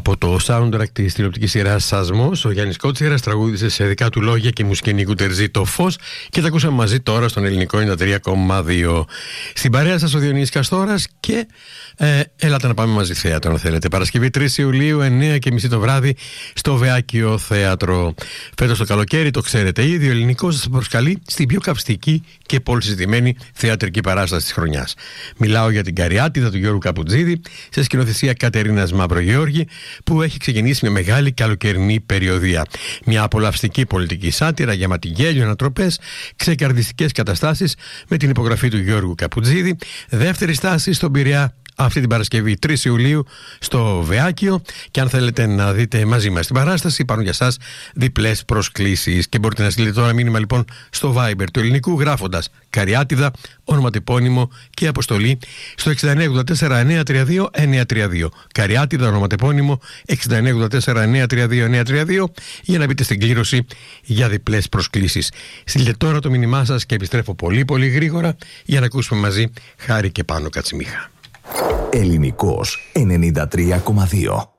Από το soundtrack της τηλεοπτικής σειράς Σασμός, ο Γιάννης Κότσιρας τραγούδισε σε δικά του λόγια και μουσική Νίκου Τερζή το Φως και τα ακούσαμε μαζί τώρα στον ελληνικό 93,2. Στην παρέα σας ο Διονύσης Καστόρας και έλατε να πάμε μαζί θέατρο αν θέλετε. Παρασκευή 3 Ιουλίου 9:30 το βράδυ στο Βεάκιο Θέατρο. Φέτος το καλοκαίρι, το ξέρετε ήδη, ο ελληνικός σας προσκαλεί στην πιο καυστική και πολυσυζητημένη θεατρική παράσταση της χρονιάς. Μιλάω για την Καριάτιδα του Γιώργου Καπουτζίδη σε σκηνοθεσία Κατερίνας Μαυρογεώργη, που έχει ξεκινήσει μια μεγάλη καλοκαιρινή περιοδία. Μια απολαυστική πολιτική σάτυρα γεμάτη γέλιο, ανατροπές, ξεκαρδιστικές καταστάσεις με την υπογραφή του Γιώργου Καπουτζίδη. Δεύτερη στάση στον Πειραιά αυτή την Παρασκευή 3 Ιουλίου στο Βεάκιο, και αν θέλετε να δείτε μαζί μας την παράσταση υπάρχουν για σας διπλές προσκλήσεις και μπορείτε να στείλετε τώρα μήνυμα λοιπόν στο Viber του ελληνικού γράφοντας Καριάτιδα, ονοματεπώνυμο και αποστολή στο 6984-932-932. Καριάτιδα, ονοματεπώνυμο 6984-932-932 για να μπείτε στην κλήρωση για διπλές προσκλήσεις. Στείλτε τώρα το μήνυμά σας και επιστρέφω πολύ γρήγορα για να ακούσουμε μαζί Χάρη και Πάνο Κατσιμίχα. Ελληνικός 93,2.